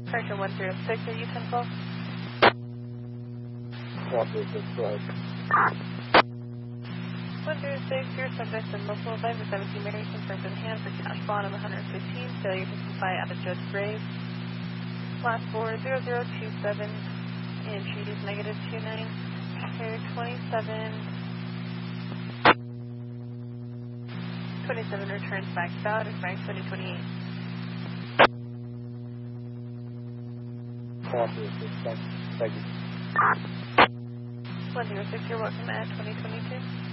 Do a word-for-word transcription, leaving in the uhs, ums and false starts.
Correction one zero six, are you ten twelve? one zero six, go ahead. one zero six, your subject in local advice of seventeen Mary confirmed in hand for cash bond of one hundred fifteen, failure to comply out of Judge Graves. Last four zero zero two seven, entries negative two nine, here twenty-seven, twenty-seven returns back out, expiring twenty twenty-eight. one zero six, thank you. one zero six, you're welcome at twenty twenty-two.